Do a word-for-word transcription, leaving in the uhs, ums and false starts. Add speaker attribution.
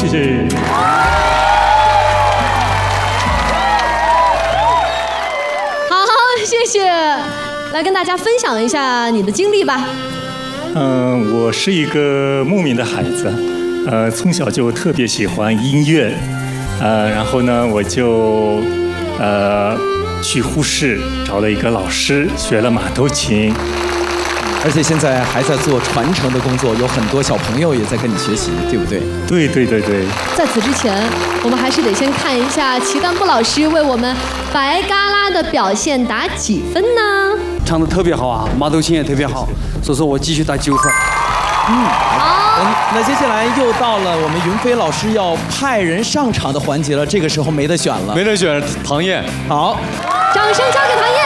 Speaker 1: 谢谢。
Speaker 2: 好，谢谢。来跟大家分享一下你的经历吧。
Speaker 1: 嗯，我是一个牧民的孩子，呃，从小就特别喜欢音乐，呃，然后呢，我就呃去呼市找了一个老师，学了马头琴，
Speaker 3: 而且现在还在做传承的工作，有很多小朋友也在跟你学习，对不对？
Speaker 1: 对对对对。
Speaker 2: 在此之前，我们还是得先看一下齐丹布老师为我们白嘎拉的表现打几分呢？
Speaker 4: 唱得特别好啊，马头琴也特别好，所以说我继续打九分。
Speaker 3: 嗯，好。那接下来又到了我们云飞老师要派人上场的环节了，这个时候没得选了，
Speaker 5: 没得选，唐燕。
Speaker 3: 好，
Speaker 2: 掌声交给唐燕。